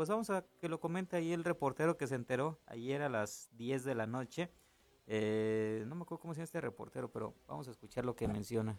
pues vamos a que lo comente ahí el reportero que se enteró ayer a las 10 de la noche. No me acuerdo cómo se llama este reportero, pero vamos a escuchar lo que menciona.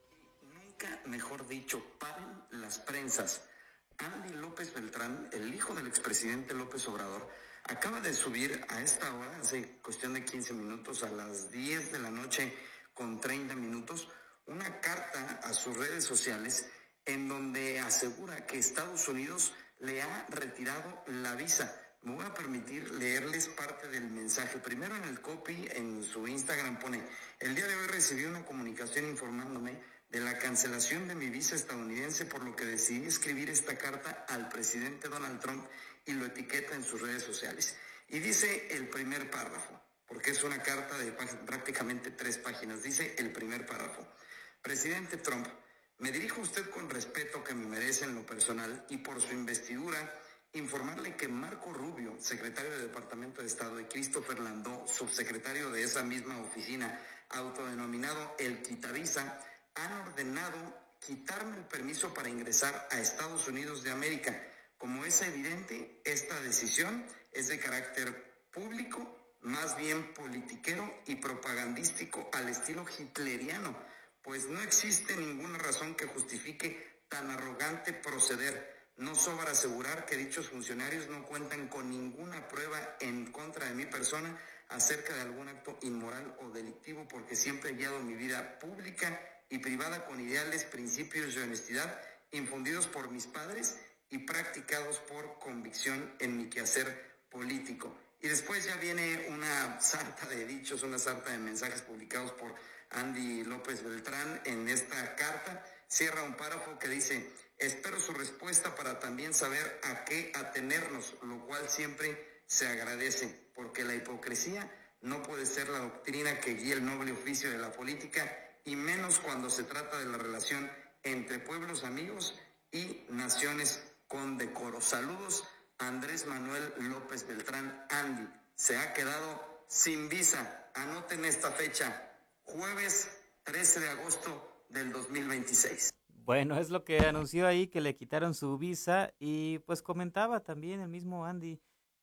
Nunca, mejor dicho, paren las prensas. Andy López Beltrán, el hijo del expresidente López Obrador, acaba de subir a esta hora, hace cuestión de 15 minutos, a las 10 de la noche con 30 minutos, una carta a sus redes sociales en donde asegura que Estados Unidos le ha retirado la visa. Me voy a permitir leerles parte del mensaje. Primero en el copy, en su Instagram pone: el día de hoy recibí una comunicación informándome de la cancelación de mi visa estadounidense, por lo que decidí escribir esta carta al presidente Donald Trump, y lo etiqueta en sus redes sociales. Y dice el primer párrafo, porque es una carta de prácticamente 3 páginas, dice el primer párrafo: presidente Trump, me dirijo a usted con respeto que me merece en lo personal y por su investidura, informarle que Marco Rubio, secretario del Departamento de Estado, y Christopher Landó, subsecretario de esa misma oficina, autodenominado el Quitavisa, han ordenado quitarme el permiso para ingresar a Estados Unidos de América. Como es evidente, esta decisión es de carácter público, más bien politiquero y propagandístico al estilo hitleriano, pues no existe ninguna razón que justifique tan arrogante proceder. No sobra asegurar que dichos funcionarios no cuentan con ninguna prueba en contra de mi persona acerca de algún acto inmoral o delictivo, porque siempre he guiado mi vida pública y privada con ideales, principios de honestidad infundidos por mis padres y practicados por convicción en mi quehacer político. Y después ya viene una sarta de dichos, una sarta de mensajes publicados por Andy López Beltrán en esta carta. Cierra un párrafo que dice: espero su respuesta para también saber a qué atenernos, lo cual siempre se agradece, porque la hipocresía no puede ser la doctrina que guía el noble oficio de la política, y menos cuando se trata de la relación entre pueblos amigos y naciones con decoro. Saludos, Andrés Manuel López Beltrán. Andy se ha quedado sin visa. Anoten esta fecha: jueves 13 de agosto del 2026. Bueno, es lo que anunció ahí, que le quitaron su visa y pues comentaba también el mismo Andy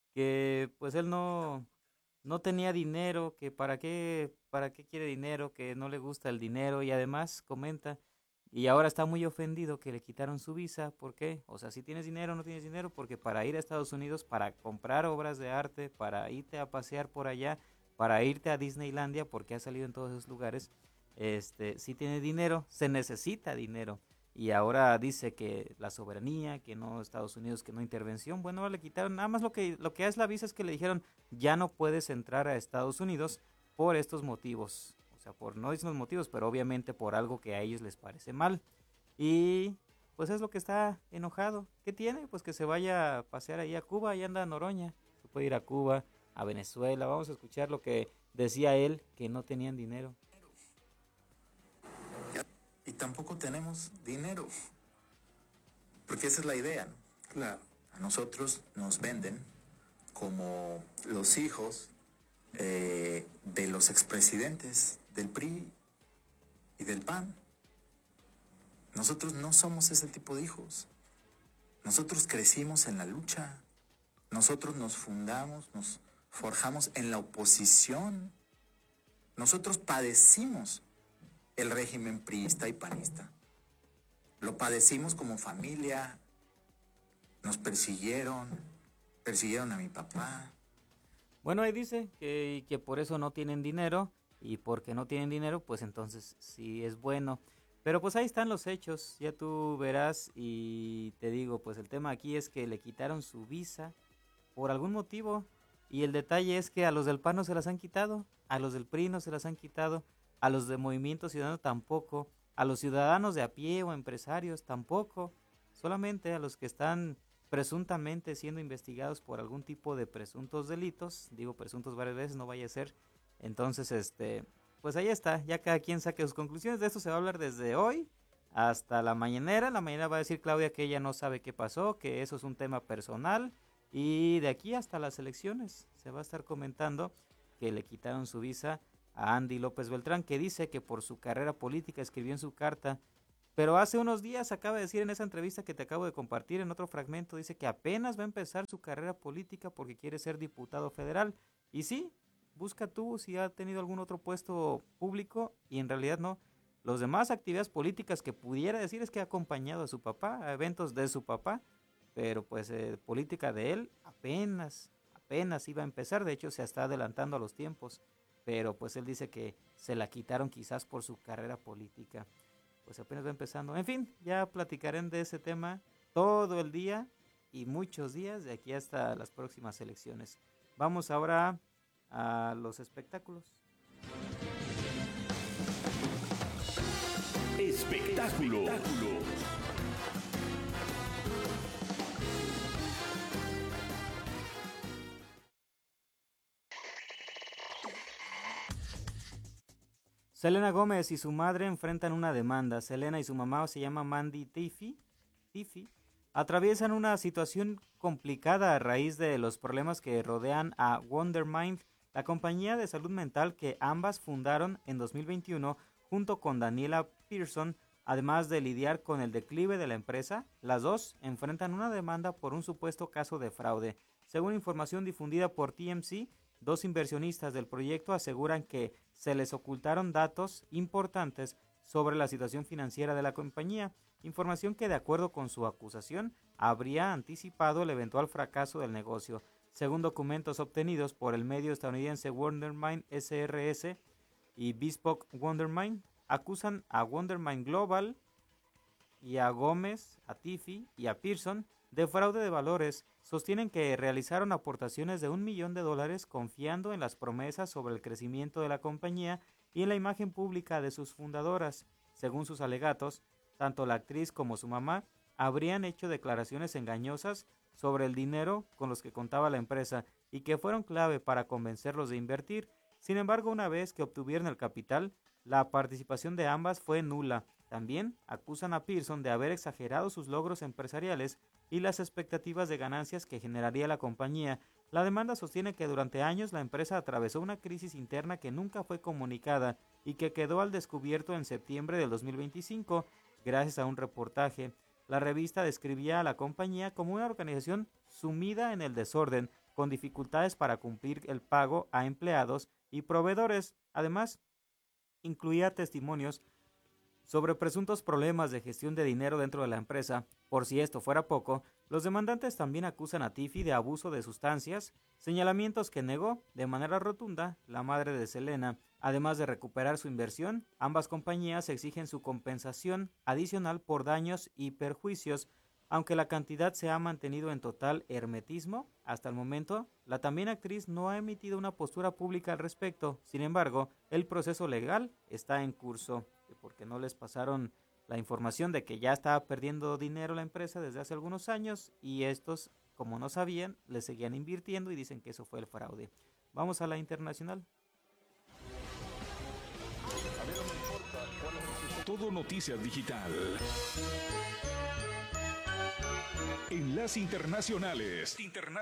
que pues él no tenía dinero, que para qué quiere dinero, que no le gusta el dinero y además comenta y ahora está muy ofendido que le quitaron su visa. ¿Por qué? O sea, si tienes dinero o no tienes dinero, porque para ir a Estados Unidos, para comprar obras de arte, para irte a pasear por allá, para irte a Disneylandia, porque ha salido en todos esos lugares, si tienes dinero, se necesita dinero. Y ahora dice que la soberanía, que no Estados Unidos, que no intervención. Bueno, ahora le quitaron, nada más lo que es la visa es que le dijeron ya no puedes entrar a Estados Unidos por estos motivos. O sea, por no dicen los motivos, pero obviamente por algo que a ellos les parece mal. Y pues es lo que está enojado. ¿Qué tiene? Pues que se vaya a pasear ahí a Cuba, ahí anda Noroña. Se puede ir a Cuba, a Venezuela. Vamos a escuchar lo que decía él, que no tenían dinero. Y tampoco tenemos dinero, porque esa es la idea, ¿no? Claro. A nosotros nos venden como los hijos de los expresidentes del PRI y del PAN. Nosotros no somos ese tipo de hijos. Nosotros crecimos en la lucha. Nosotros nos fundamos, nos forjamos en la oposición. Nosotros padecimos el régimen priista y panista. Lo padecimos como familia. Nos persiguieron a mi papá. Bueno, ahí dice que por eso no tienen dinero y porque no tienen dinero, pues entonces sí es bueno. Pero pues ahí están los hechos, ya tú verás y te digo, pues el tema aquí es que le quitaron su visa por algún motivo y el detalle es que a los del PAN no se las han quitado, a los del PRI no se las han quitado, a los de Movimiento Ciudadano tampoco, a los ciudadanos de a pie o empresarios tampoco, solamente a los que están presuntamente siendo investigados por algún tipo de presuntos delitos, digo presuntos varias veces, no vaya a ser. Entonces, pues ahí está, ya cada quien saque sus conclusiones. De esto se va a hablar desde hoy hasta la mañanera. La mañana va a decir Claudia que ella no sabe qué pasó, que eso es un tema personal. Y de aquí hasta las elecciones se va a estar comentando que le quitaron su visa a Andy López Beltrán, que dice que por su carrera política escribió en su carta Pero hace unos días acaba de decir en esa entrevista que te acabo de compartir en otro fragmento, dice que apenas va a empezar su carrera política porque quiere ser diputado federal. Y sí, busca tú si ha tenido algún otro puesto público y en realidad no. Los demás actividades políticas que pudiera decir es que ha acompañado a su papá, a eventos de su papá, pero pues política de él apenas iba a empezar, de hecho se está adelantando a los tiempos, pero pues él dice que se la quitaron quizás por su carrera política, pues apenas va empezando. En fin, ya platicaré de ese tema todo el día y muchos días de aquí hasta las próximas elecciones. Vamos ahora a los espectáculos. Espectáculo. Selena Gómez y su madre enfrentan una demanda. Selena y su mamá, se llama Mandy Tiffy, atraviesan una situación complicada a raíz de los problemas que rodean a Wondermind, la compañía de salud mental que ambas fundaron en 2021 junto con Daniela Pearson. Además de lidiar con el declive de la empresa, las dos enfrentan una demanda por un supuesto caso de fraude. Según información difundida por TMZ, dos inversionistas del proyecto aseguran que se les ocultaron datos importantes sobre la situación financiera de la compañía, información que de acuerdo con su acusación habría anticipado el eventual fracaso del negocio. Según documentos obtenidos por el medio estadounidense Wondermind SRS y Bespoke Wondermind, acusan a Wondermind Global y a Gómez, a Tiffy y a Pearson de fraude de valores. Sostienen que realizaron aportaciones de $1 millón confiando en las promesas sobre el crecimiento de la compañía y en la imagen pública de sus fundadoras. Según sus alegatos, tanto la actriz como su mamá habrían hecho declaraciones engañosas sobre el dinero con los que contaba la empresa y que fueron clave para convencerlos de invertir. Sin embargo, una vez que obtuvieron el capital, la participación de ambas fue nula. También acusan a Pearson de haber exagerado sus logros empresariales y las expectativas de ganancias que generaría la compañía. La demanda sostiene que durante años la empresa atravesó una crisis interna que nunca fue comunicada y que quedó al descubierto en septiembre del 2025, gracias a un reportaje. La revista describía a la compañía como una organización sumida en el desorden, con dificultades para cumplir el pago a empleados y proveedores. Además, incluía testimonios sobre presuntos problemas de gestión de dinero dentro de la empresa. Por si esto fuera poco, los demandantes también acusan a Tiffy de abuso de sustancias, señalamientos que negó de manera rotunda la madre de Selena. Además de recuperar su inversión, ambas compañías exigen su compensación adicional por daños y perjuicios. Aunque la cantidad se ha mantenido en total hermetismo, hasta el momento, la también actriz no ha emitido una postura pública al respecto. Sin embargo, el proceso legal está en curso, porque no les pasaron la información de que ya estaba perdiendo dinero la empresa desde hace algunos años y estos, como no sabían, le seguían invirtiendo y dicen que eso fue el fraude. Vamos a la internacional. Todo Noticias Digital. Enlace Internacionales.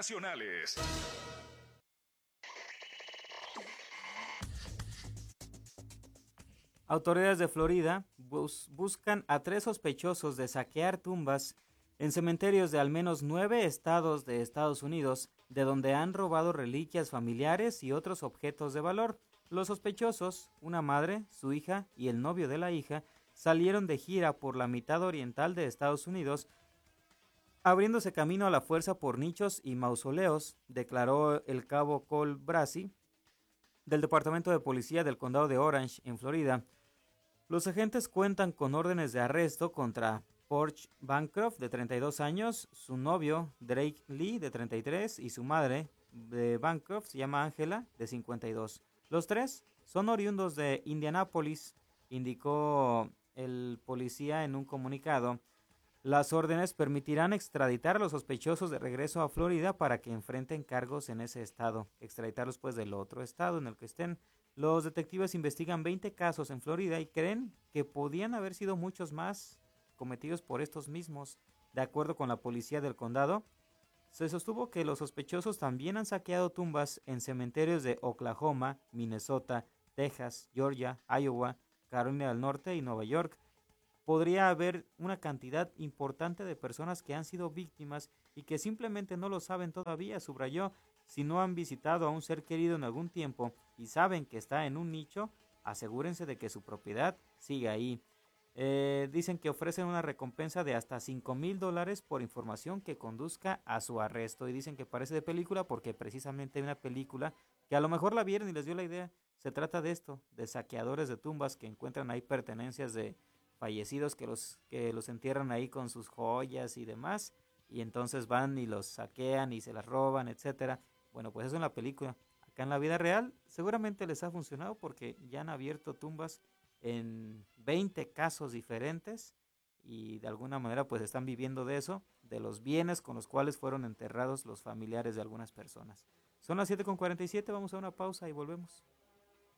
Autoridades de Florida buscan a 3 sospechosos de saquear tumbas en cementerios de al menos 9 estados de Estados Unidos, de donde han robado reliquias familiares y otros objetos de valor. Los sospechosos, una madre, su hija y el novio de la hija, salieron de gira por la mitad oriental de Estados Unidos, abriéndose camino a la fuerza por nichos y mausoleos, declaró el cabo Cole Brasi del Departamento de Policía del Condado de Orange, en Florida. Los agentes cuentan con órdenes de arresto contra Porch Bancroft, de 32 años, su novio Drake Lee, de 33, y su madre de Bancroft se llama Angela, de 52. Los 3 son oriundos de Indianápolis, indicó el policía en un comunicado. Las órdenes permitirán extraditar a los sospechosos de regreso a Florida para que enfrenten cargos en ese estado, extraditarlos pues del otro estado en el que estén. Los detectives investigan 20 casos en Florida y creen que podían haber sido muchos más cometidos por estos mismos. De acuerdo con la policía del condado, se sostuvo que los sospechosos también han saqueado tumbas en cementerios de Oklahoma, Minnesota, Texas, Georgia, Iowa, Carolina del Norte y Nueva York. podría haber una cantidad importante de personas que han sido víctimas y que simplemente no lo saben todavía, subrayó. Si no han visitado a un ser querido en algún tiempo y saben que está en un nicho, asegúrense de que su propiedad siga ahí. Dicen que ofrecen una recompensa de hasta $5,000 por información que conduzca a su arresto. Y dicen que parece de película porque precisamente hay una película que a lo mejor la vieron y les dio la idea. Se trata de esto, de saqueadores de tumbas que encuentran ahí pertenencias de fallecidos que los entierran ahí con sus joyas y demás. Y entonces van y los saquean y se las roban, etcétera. Bueno, pues eso en la película. Acá en la vida real seguramente les ha funcionado porque ya han abierto tumbas en 20 casos diferentes y de alguna manera pues están viviendo de eso, de los bienes con los cuales fueron enterrados los familiares de algunas personas. Son las 7:47, vamos a una pausa y volvemos.